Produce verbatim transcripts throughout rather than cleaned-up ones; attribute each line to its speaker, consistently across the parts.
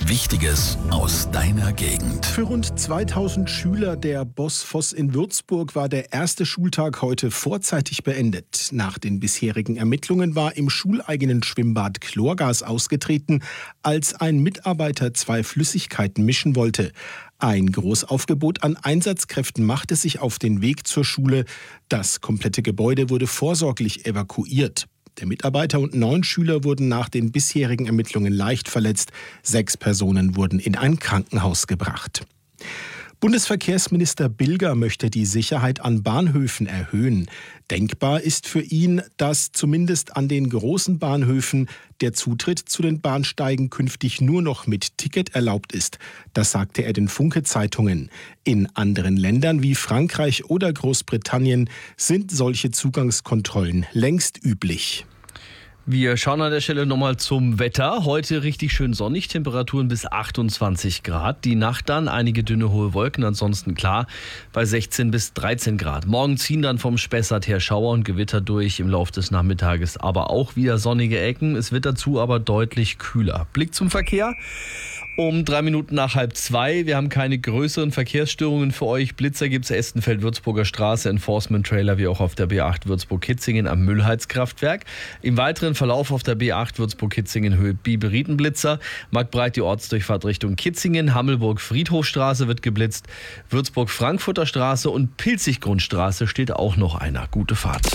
Speaker 1: Wichtiges aus deiner Gegend.
Speaker 2: Für rund zweitausend Schüler der Bosphos in Würzburg war der erste Schultag heute vorzeitig beendet. Nach den bisherigen Ermittlungen war im schuleigenen Schwimmbad Chlorgas ausgetreten, als ein Mitarbeiter zwei Flüssigkeiten mischen wollte. Ein Großaufgebot an Einsatzkräften machte sich auf den Weg zur Schule. Das komplette Gebäude wurde vorsorglich evakuiert. Der Mitarbeiter und neun Schüler wurden nach den bisherigen Ermittlungen leicht verletzt. Sechs Personen wurden in ein Krankenhaus gebracht. Bundesverkehrsminister Bilger möchte die Sicherheit an Bahnhöfen erhöhen. Denkbar ist für ihn, dass zumindest an den großen Bahnhöfen der Zutritt zu den Bahnsteigen künftig nur noch mit Ticket erlaubt ist. Das sagte er den Funke-Zeitungen. In anderen Ländern wie Frankreich oder Großbritannien sind solche Zugangskontrollen längst üblich.
Speaker 3: Wir schauen an der Stelle nochmal zum Wetter. Heute richtig schön sonnig, Temperaturen bis achtundzwanzig Grad. Die Nacht dann einige dünne hohe Wolken, ansonsten klar bei sechzehn bis dreizehn Grad. Morgen ziehen dann vom Spessart her Schauer und Gewitter durch, im Laufe des Nachmittages aber auch wieder sonnige Ecken. Es wird dazu aber deutlich kühler. Blick zum Verkehr. Um drei Minuten nach halb zwei. Wir haben keine größeren Verkehrsstörungen für euch. Blitzer gibt es Estenfeld-Würzburger Straße, Enforcement-Trailer wie auch auf der B acht Würzburg-Kitzingen am Müllheizkraftwerk. Im weiteren Verlauf auf der B acht Würzburg-Kitzingen Höhe Biberiten-Blitzer. Marktbreit die Ortsdurchfahrt Richtung Kitzingen. Hammelburg-Friedhofstraße wird geblitzt. Würzburg-Frankfurter Straße und Pilziggrundstraße steht auch noch einer. Gute Fahrt.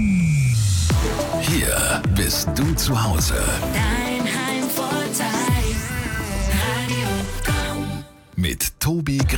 Speaker 1: Hier bist du zu Hause.
Speaker 4: Dein Heimvorteil.
Speaker 1: Mit Tobi Gräber.